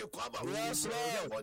Yes, Lord.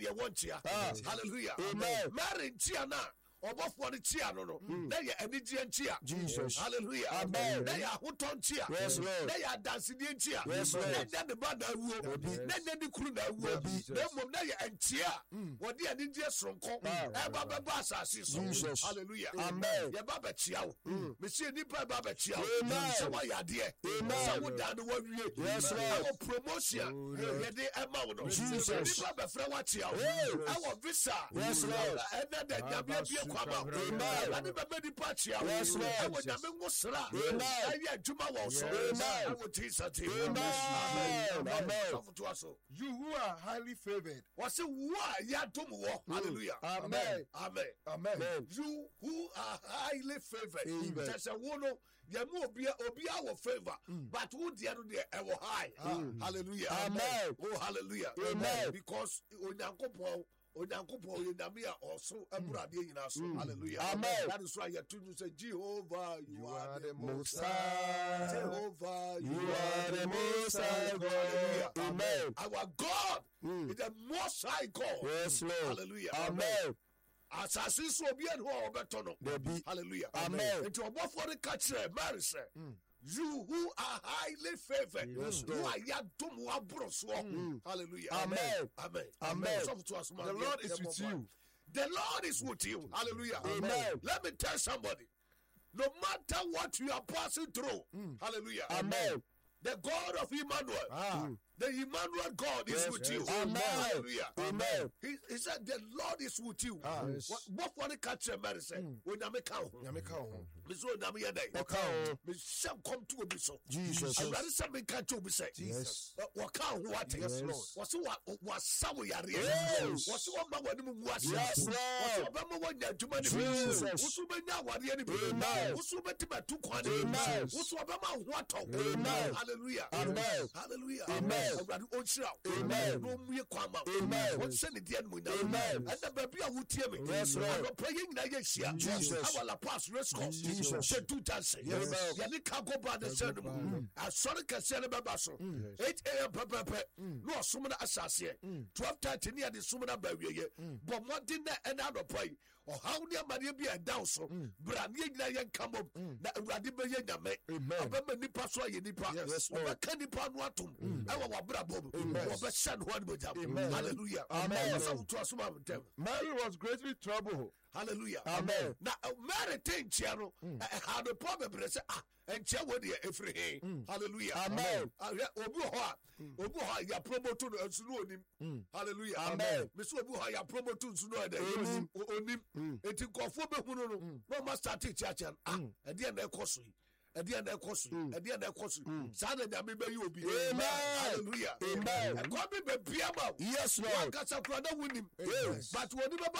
Hallelujah. Amen. Mary Tiana. Obofo de chia no na ye anigye nchia. Jesus. Hallelujah. Amen. Na ya hoton nchia. Yes, Lord. Na ya dance die nchia. Yes, Lord. Na de ba na awuo. Na de kuru na awuo. Na mom na ye nchia. Wodi anigye sonko. Eba beba asase so. Jesus. Hallelujah. Amen. Ye ba chia wo. Me see nipa ba chia wo. Amen. Se wa yade. Amen. Se wo dan wo wie. Yes, Lord. Our promotion. Ye de ema wo no. Jesus. Nipa be fra wa chia wo. Our visa. Yes, Lord. Ena de nyame bia kwama. Amen. Ani be di patria. Yes, Lord. I want nyame ngosra. Amen. Ayi adwuma wo so. Amen. I want Jesus. Amen. Amen. You who are highly favored. What's it? Why ya dum wo? Hallelujah. Amen. Amen. Amen. You who are highly favored. Amen. There's a one ya mu obia our favor. But who the other there ever high. Hallelujah. Amen. Oh hallelujah. Amen. Because onyankopon Onyankopon yendame a oso aburade nyina so. Hallelujah. Amen. That is why you to say Jehovah you are the most high. Jehovah You are the most high God. Amen. Our God is the most high God. Yes, Lord. Hallelujah. Amen. Asase so obi en ho obeto no. Hallelujah. Amen. Enti obofo de ka kire Mary say you who are highly favored, Yes, you are yadum wabroso. Hallelujah. Amen. Amen. Amen. The Lord is with you. The Lord is with you. Hallelujah. Amen. Let me tell somebody, no matter what you are passing through, hallelujah. Amen. The God of Emmanuel, the Emmanuel God is with you. Amen. Hallelujah. Amen. He said, the Lord is with you. What for the catcher, Mary said, when I make out, Miss Rodamia Day, Miss Sam come to a so. Jesus. I rather something can't to be said. Yes. What can't what? Yes, Lord. Was some yard? Yes. Was one was Yes, Lord. Jesus. What's now what the enemy? Amen. What's over to Quad? Amen. What's over what? Amen. Hallelujah. Amen. Hallelujah. Amen. Amen. No me kwama. Amen. What send the end with Amen. And the baby who tear me. Yes, Lord. I'm praying that yes, Jesus. I will pass race course. Jesus. Say two dances. Yes. Yani can't go by the same. I saw the Cassian Babaso. 8 a.m. Papa. No summoner assassin. 12:30 near the summoner baby. But what did that end out of pray? Or how near Maria be a down so? Brandy Nayan come up. That Radiba Yame. Amen. Remember Nipa so Nipa. Yes, Lord. Over Candy Panuatum. Our brabo. Over San Juan with them. Hallelujah. Amen. Mary was greatly troubled. Hallelujah. Amen. Now, Mary think channel had a problem. And Chawo de Efre. Hallelujah. Amen. Obuha, ya promo to Sunonim. Hallelujah. Amen. Miss Obuha, ya promo to Suno. Onim. It is conformable. No master teacher. And the end of course. At the end of course, at the end of course, Saturday, I may you be. Amen. Hallelujah. Amen. And God be Piama. Yes, Lord. Casacrada winning. Yes. But when